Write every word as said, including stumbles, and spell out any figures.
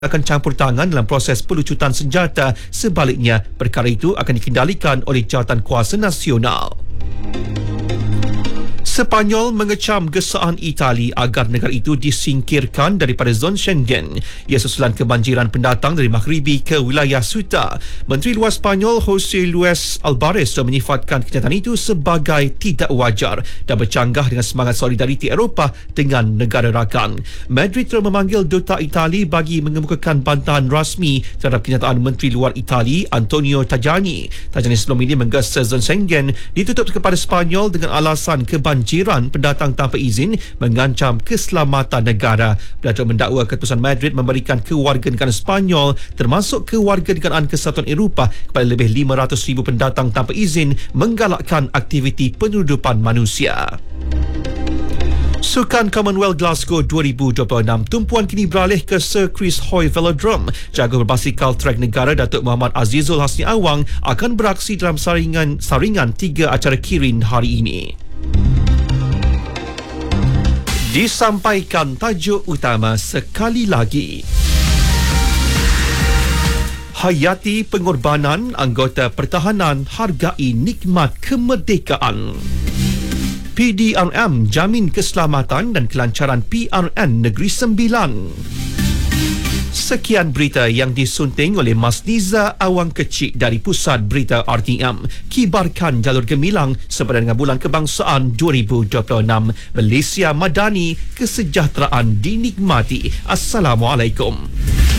akan campur tangan dalam proses pelucutan senjata. Sebaliknya, perkara itu akan dikendalikan oleh Jawatan Kuasa Nasional. Sepanyol mengecam gesaan Itali agar negara itu disingkirkan daripada zon Schengen. Ia susulan kebanjiran pendatang dari Maghribi ke wilayah Ceuta. Menteri Luar Sepanyol José Luis Alvarez telah menyifatkan kenyataan itu sebagai tidak wajar dan bercanggah dengan semangat solidariti Eropah dengan negara rakan. Madrid telah memanggil Duta Itali bagi mengemukakan bantahan rasmi terhadap kenyataan Menteri Luar Itali Antonio Tajani. Tajani sebelum ini menggesa zon Schengen ditutup kepada Sepanyol dengan alasan kebanjiran Jiran pendatang tanpa izin mengancam keselamatan negara. Pelajar mendakwa keputusan Madrid memberikan kewarganegaraan Sepanyol termasuk kewarganegaraan Kesatuan Eropah kepada lebih lima ratus ribu pendatang tanpa izin menggalakkan aktiviti penyeludupan manusia. Sukan Commonwealth Glasgow dua ribu dua puluh enam, tumpuan kini beralih ke Sir Chris Hoy Velodrome. Jago berbasikal trek negara Datuk Muhammad Azizul Hasni Awang akan beraksi dalam saringan saringan tiga acara Kirin hari ini. Disampaikan tajuk utama sekali lagi. Hayati pengorbanan anggota pertahanan, hargai nikmat kemerdekaan. P D R M jamin keselamatan dan kelancaran P R N Negeri Sembilan. Sekian berita yang disunting oleh Mas Niza Awang Kecik dari Pusat Berita R T M. Kibarkan jalur gemilang sepadan dengan Bulan Kebangsaan dua ribu dua puluh enam. Malaysia Madani, kesejahteraan dinikmati. Assalamualaikum.